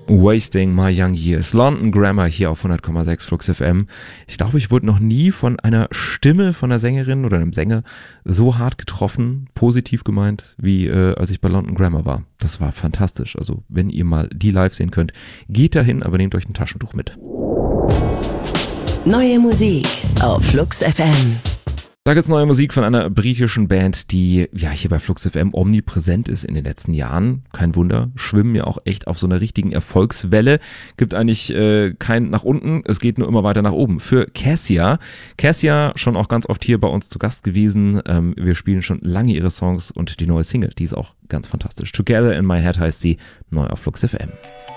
Wasting My Young Years. London Grammar hier auf 100,6 Flux FM. Ich glaube, ich wurde noch nie von einer Stimme von einer Sängerin oder einem Sänger so hart getroffen, positiv gemeint, wie als ich bei London Grammar war. Das war fantastisch. Also wenn ihr mal die live sehen könnt, geht dahin, aber nehmt euch ein Taschentuch mit. Neue Musik auf Flux FM. Da gibt's neue Musik von einer britischen Band, die ja hier bei Flux FM omnipräsent ist in den letzten Jahren. Kein Wunder, schwimmen ja auch echt auf so einer richtigen Erfolgswelle. Gibt eigentlich kein nach unten, es geht nur immer weiter nach oben. Für Cassia. Cassia schon auch ganz oft hier bei uns zu Gast gewesen. Wir spielen schon lange ihre Songs und die neue Single, die ist auch ganz fantastisch. Together in My Head heißt sie, neu auf Flux FM.